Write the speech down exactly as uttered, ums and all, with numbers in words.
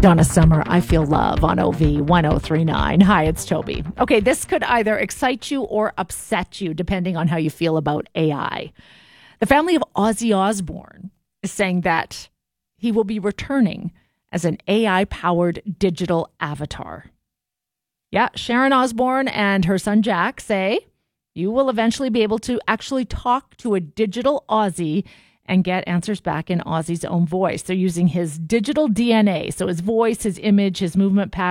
Donna Summer, I Feel Love on O V one oh three point nine. Hi, it's Toby. Okay, this could either excite you or upset you, depending on how you feel about A I. The family of Ozzy Osbourne is saying that he will be returning as an A I-powered digital avatar. Yeah, Sharon Osbourne and her son Jack say you will eventually be able to actually talk to a digital Ozzy and get answers back in Ozzy's own voice. They're using his digital D N A, so his voice, his image, his movement patterns,